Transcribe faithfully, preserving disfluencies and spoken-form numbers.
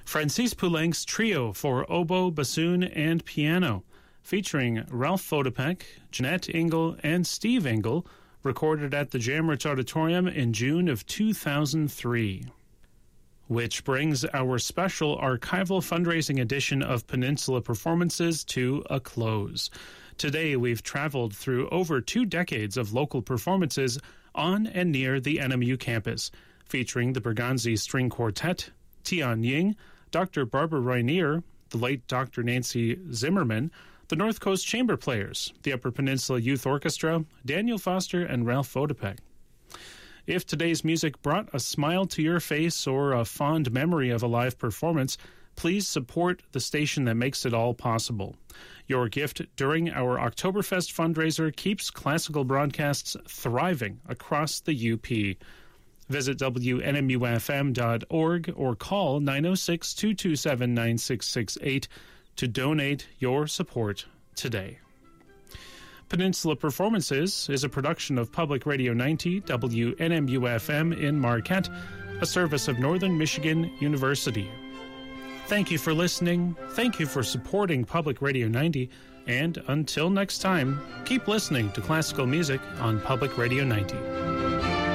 Francis Poulenc's Trio for Oboe, Bassoon, and Piano, featuring Ralph Vodopek, Jeanette Engel, and Steve Engel, recorded at the Jamrich Auditorium in June of two thousand three. Which brings our special archival fundraising edition of Peninsula Performances to a close. Today we've traveled through over two decades of local performances on and near the N M U campus, featuring the Berganzi String Quartet, Tian Ying, Doctor Barbara Rainier, the late Doctor Nancy Zimmerman, the North Coast Chamber Players, the Upper Peninsula Youth Orchestra, Daniel Foster, and Ralph Vodopek. If today's music brought a smile to your face or a fond memory of a live performance, please support the station that makes it all possible. Your gift during our Oktoberfest fundraiser keeps classical broadcasts thriving across the U P. Visit W N M U F M dot org or call nine oh six, two two seven, nine six six eight to donate your support today. Peninsula Performances is a production of Public Radio ninety, W N M U F M in Marquette, a service of Northern Michigan University. Thank you for listening, thank you for supporting Public Radio ninety, and until next time, keep listening to classical music on Public Radio ninety.